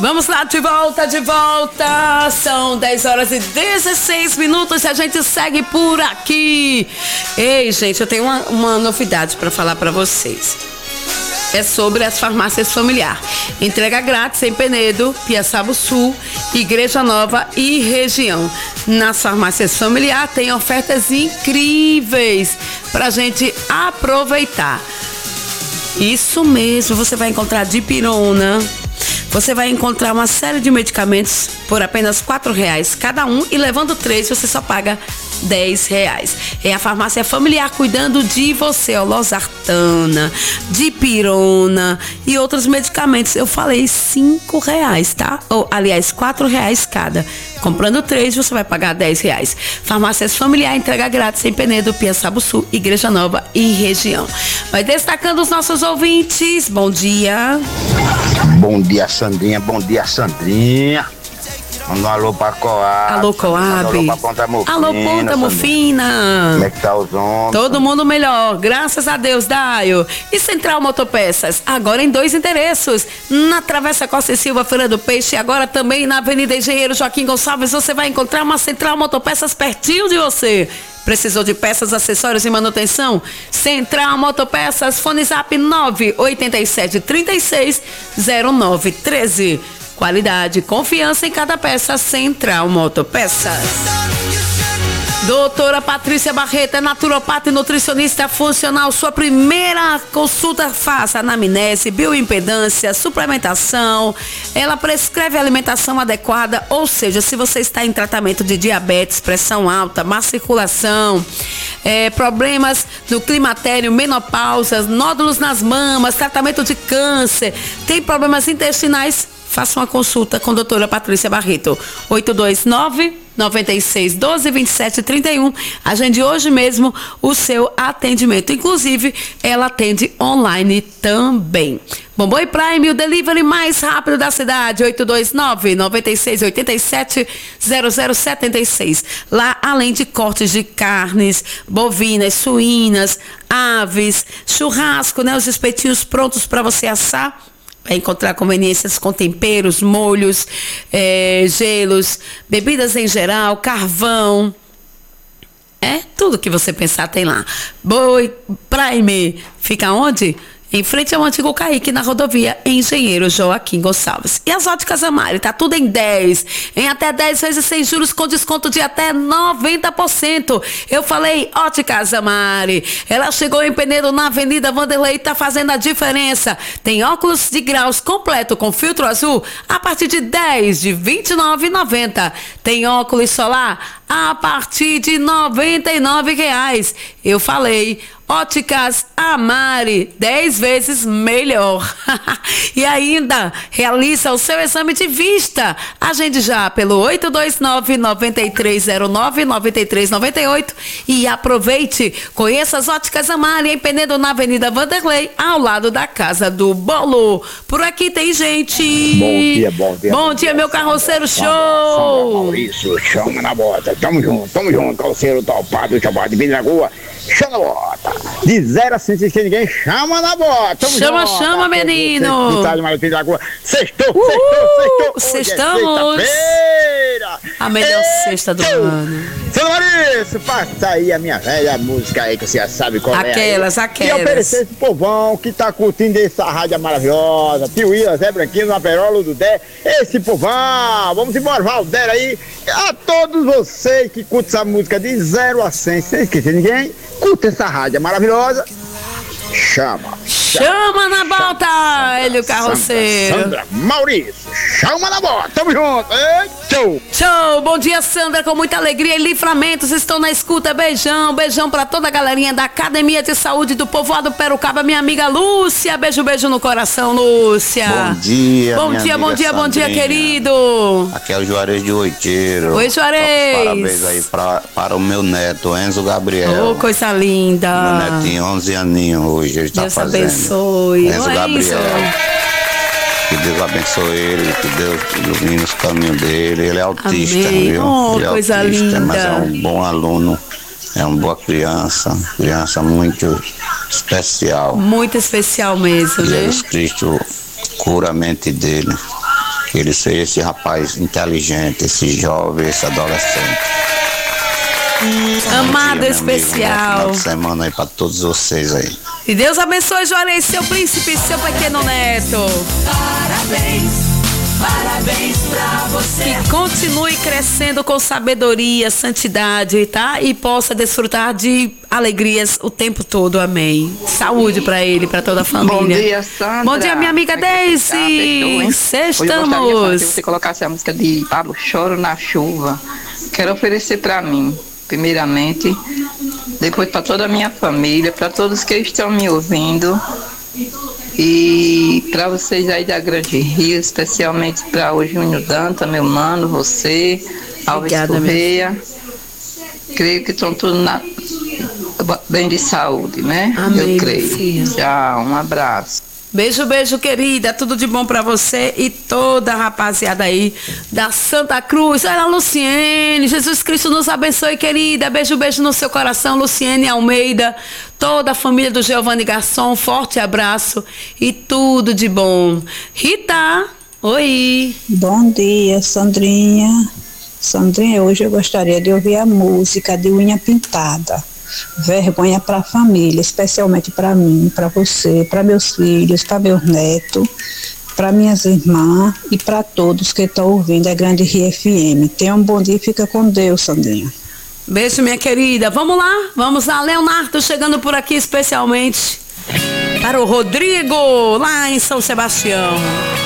Vamos lá, de volta. São 10 horas e 16 minutos e a gente segue por aqui. Ei, gente, eu tenho uma novidade para falar para vocês. É sobre as farmácias familiar. Entrega grátis em Penedo, Piaçaba Sul, Igreja Nova e região. Nas farmácias familiar tem ofertas incríveis pra gente aproveitar. Isso mesmo, você vai encontrar dipirona. Você vai encontrar uma série de medicamentos por apenas R$4 cada um e levando 3 você só paga R$10. É a farmácia familiar cuidando de você, ó, losartana, dipirona e outros medicamentos. Eu falei R$5, tá? Ou, aliás, R$4 cada. Comprando 3, você vai pagar R$10. Farmácias familiar, entrega grátis em Penedo, Piaçaba Sul, Igreja Nova e região. Vai destacando os nossos ouvintes. Bom dia. Bom dia, Sandrinha. Bom dia, Sandrinha. Manda um alô pra Coab. Alô, Coab. Alô pra Ponta Mufina. Alô, Ponta Mufina. Como é que tá os homens? Todo mundo melhor, graças a Deus, Daio. E Central Motopeças, agora em 2 endereços. Na Travessa Costa e Silva, Feira do Peixe, agora também na Avenida Engenheiro Joaquim Gonçalves, você vai encontrar uma Central Motopeças pertinho de você. Precisou de peças, acessórios e manutenção? Central Motopeças, fone zap 987360913. Qualidade, confiança em cada peça. Central Motopeças. Doutora Patrícia Barreto, é naturopata e nutricionista funcional. Sua primeira consulta, faça anamnese, bioimpedância, suplementação. Ela prescreve alimentação adequada, ou seja, se você está em tratamento de diabetes, pressão alta, má circulação, problemas no climatério, menopausa, nódulos nas mamas, tratamento de câncer, tem problemas intestinais, faça uma consulta com a doutora Patrícia Barreto. 829-9612-2731. Agende hoje mesmo o seu atendimento. Inclusive, ela atende online também. Bombom Prime, o delivery mais rápido da cidade. 829-9687-0076. Lá, além de cortes de carnes, bovinas, suínas, aves, churrasco, né? Os espetinhos prontos para você assar. Vai encontrar conveniências com temperos, molhos, gelos, bebidas em geral, carvão. Tudo que você pensar tem lá. Boi Prime, fica onde? Em frente ao antigo Caique, na rodovia Engenheiro Joaquim Gonçalves. E as óticas Amari, tá tudo em 10. Em até 10 vezes sem juros, com desconto de até 90%. Eu falei óticas Amari. Ela chegou em Penedo, na Avenida Vanderlei, tá fazendo a diferença. Tem óculos de graus completo com filtro azul a partir de 10 de R$ 29,90. Tem óculos solar a partir de R$ 99,00. Eu falei óticas Amari, 10 vezes melhor. E ainda realiza o seu exame de vista. Agende já pelo 829-9309-9398 e aproveite. Conheça as óticas Amari em Penedo, na Avenida Vanderlei, ao lado da Casa do Bolo. Por aqui tem gente. Bom dia, bom dia. Bom dia, meu carroceiro, show. Maurício, chama na bota. Tamo junto, carroceiro topado, chamado de Vida na Rua. Chama na bota. De 0 a 100, sem ninguém, chama na bota. Chama, menino. Sextou. Sextamos. Sexta-feira. A melhor sexta do ano. Seu Maurício, passa aí a minha velha música aí, que você já sabe qual aquelas. E oferecer esse povão que tá curtindo essa rádio maravilhosa. Tio William, Zé Branquinho, Naperola, Dudé. Esse povão. Vamos embora, Valder aí. A todos vocês que curtem essa música de 0 a 100, sem esquecer ninguém, curta essa rádio maravilhosa. Chama na bota, ele o carroceiro. Sandra, Maurício, chama na bota, tamo junto. Show, bom dia, Sandra, com muita alegria e Livramentos estão na escuta, beijão pra toda a galerinha da Academia de Saúde do Povoado Perucaba, minha amiga Lúcia, beijo no coração, Lúcia. Bom dia, querido. Aqui é o Juarez de Oiteiro. Oi, Juarez. Parabéns aí para o meu neto, Enzo Gabriel. Oh, coisa linda. Meu netinho, 11 aninhos hoje, ele está fazendo. Deus abençoe. Enzo Gabriel. Que Deus abençoe ele, que Deus ilumine os caminhos dele. Ele é autista, amém. Viu? Oh, ele é coisa autista, linda. mas é um bom aluno, é uma boa criança muito especial. Muito especial mesmo, né? Jesus Cristo cura a mente dele. Que ele seja esse rapaz inteligente, esse jovem, esse adolescente. Amado dia, especial. Final de semana aí pra todos vocês aí. E Deus abençoe, Juarez, seu príncipe, seu pequeno neto. Parabéns pra você. Que continue crescendo com sabedoria, santidade, tá? E possa desfrutar de alegrias o tempo todo, amém. Saúde pra ele, pra toda a família. Bom dia, Sandra. Bom dia, minha amiga Deise. Hoje eu Sextamos. gostaria que você colocasse a música de Pablo, Choro na Chuva. Quero oferecer pra mim, primeiramente, depois para toda a minha família, para todos que estão me ouvindo e para vocês aí da Grande Rio, especialmente para o Júnior Danta, meu mano, você, Alves Correia. Creio que estão todos bem de saúde, né? Amém, eu creio. filha. Tchau, um abraço. Beijo, beijo, querida. Tudo de bom pra você e toda a rapaziada aí da Santa Cruz. Olha, Luciene. Jesus Cristo nos abençoe, querida. Beijo, beijo no seu coração, Luciene Almeida. Toda a família do Giovanni Garçom. Forte abraço e tudo de bom. Rita, oi. Bom dia, Sandrinha. Sandrinha, hoje eu gostaria de ouvir a música de Unha Pintada. Vergonha para a família, especialmente para mim, para você, para meus filhos, para meus netos, para minhas irmãs e para todos que estão ouvindo a Grande Rio FM. Tenha um bom dia e fica com Deus, Sandrinha. Beijo, minha querida. Vamos lá. Leonardo chegando por aqui especialmente para o Rodrigo, lá em São Sebastião.